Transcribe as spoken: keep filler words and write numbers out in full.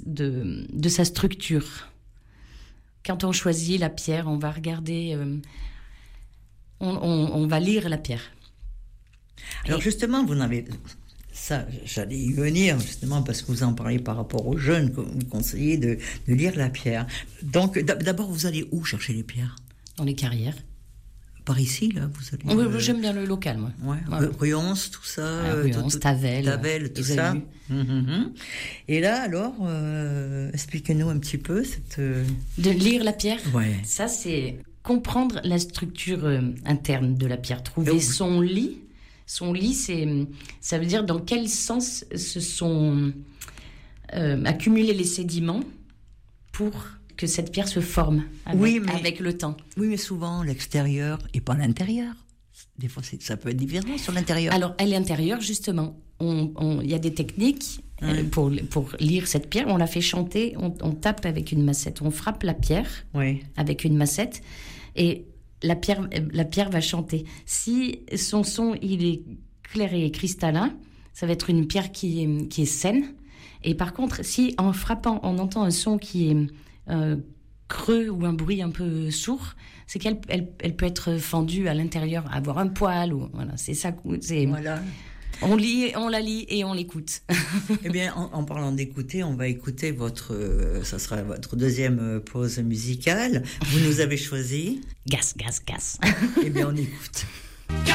de, de sa structure. Quand on choisit la pierre, on va regarder, euh, on, on, on va lire la pierre. Alors Et... justement, vous n'avez... Ça, j'allais y venir, justement, parce que vous en parlez par rapport aux jeunes, que vous conseillez de, de lire la pierre. Donc, d'abord, vous allez où chercher les pierres ? Dans les carrières. Par ici, là, vous allez... Oui, euh... j'aime bien le local, moi. Ouais, ouais. Ruyons, tout ça. Ah, Ruyons, tout, Tavel. Tavel, tout ça. Mmh. Et là, alors, euh, expliquez-nous un petit peu cette... De lire la pierre ? Ouais. Ça, c'est comprendre la structure euh, interne de la pierre, trouver oh. son lit. Son lit, c'est, ça veut dire dans quel sens se sont euh, accumulés les sédiments pour que cette pierre se forme avec, oui, mais, avec le temps. Oui, mais souvent, l'extérieur et pas l'intérieur. Des fois, c'est, ça peut être différent sur l'intérieur. Alors, à l'intérieur, justement, il on, y a des techniques oui. euh, pour, pour lire cette pierre. On la fait chanter, on, on tape avec une massette. On frappe la pierre oui. avec une massette et... La pierre, la pierre va chanter. Si son son il est clair et cristallin, ça va être une pierre qui est, qui est saine. Et par contre, si en frappant, on entend un son qui est euh, creux ou un bruit un peu sourd, c'est qu'elle elle, elle peut être fendue à l'intérieur, avoir un poil. Ou, voilà, c'est ça. C'est, voilà. On lit, on la lit et on l'écoute. Eh bien, en, en parlant d'écouter, on va écouter votre, euh, ça sera votre deuxième pause musicale. Vous nous avez choisi Gas, gas, gas. Eh bien, on écoute.